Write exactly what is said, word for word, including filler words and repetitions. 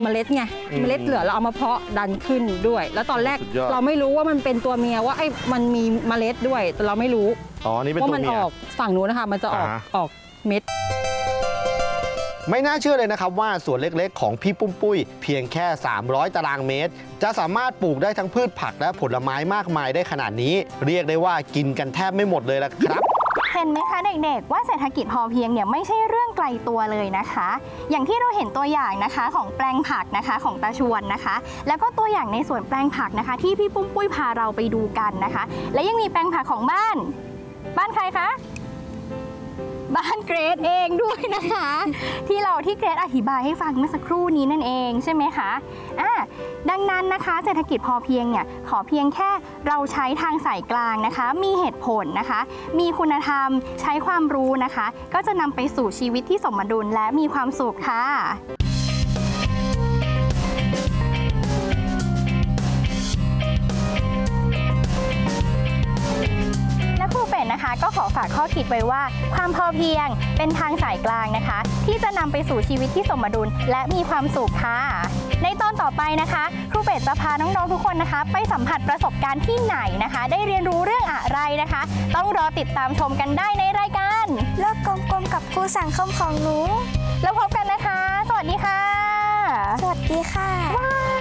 เมล็ดไงเมล็ดเหลือเราเอามาเพาะดันขึ้นด้วย แล้วตอนแรกเราไม่รู้ว่ามันเป็นตัวเมียว่าไอ้มันมีเมล็ดด้วยแต่เราไม่รู้อ๋อนี่เป็นตัวเมียว่ามันออกฝั่งนู้นนะคะมันจะออกออกเม็ดไม่น่าเชื่อเลยนะครับว่าสวนเล็กๆของพี่ปุ้มปุ้ยเพียงแค่สามร้อยตารางเมตรจะสามารถปลูกได้ทั้งพืชผักและผลไม้มากมายได้ขนาดนี้เรียกได้ว่ากินกันแทบไม่หมดเลยละครับเห็นไหมคะเด็กๆว่าเศรษฐกิจพอเพียงเนี่ยไม่ใช่เรื่องไกลตัวเลยนะคะอย่างที่เราเห็นตัวอย่างนะคะของแปลงผักนะคะของตาชวนนะคะแล้วก็ตัวอย่างในสวนแปลงผักนะคะที่พี่ปุ้มปุ้ยพาเราไปดูกันนะคะและยังมีแปลงผักของบ้านบ้านใครคะบ้านเกรดเองด้วยนะคะที่เราที่เกรดอธิบายให้ฟังเมื่อสักครู่นี้นั่นเองใช่ไหมคะอ่าดังนั้นนะคะเศรษฐกิจพอเพียงเนี่ยขอเพียงแค่เราใช้ทางสายกลางนะคะมีเหตุผลนะคะมีคุณธรรมใช้ความรู้นะคะก็จะนำไปสู่ชีวิตที่สมดุลและมีความสุขค่ะครูเป็ดนะคะก็ขอฝากข้อคิดไว้ว่าความพอเพียงเป็นทางสายกลางนะคะที่จะนำไปสู่ชีวิตที่สมดุลและมีความสุขค่ะในตอนต่อไปนะคะครูเป็ดจะพาน้องๆทุกคนนะคะไปสัมผัสประสบการณ์ที่ไหนนะคะได้เรียนรู้เรื่องอะไรนะคะต้องรอติดตามชมกันได้ในรายการโลกกลมๆกับครูสังคมของหนูแล้วพบกันนะคะสวัสดีค่ะสวัสดีค่ะ